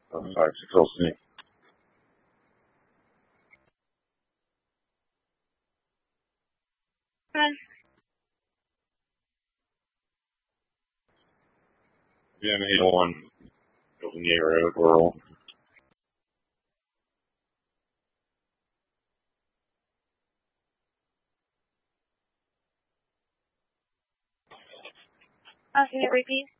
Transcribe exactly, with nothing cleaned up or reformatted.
Um, five six oh six. Yeah, eight oh one. Golden Gate Road, Laurel. Uh, can you repeat?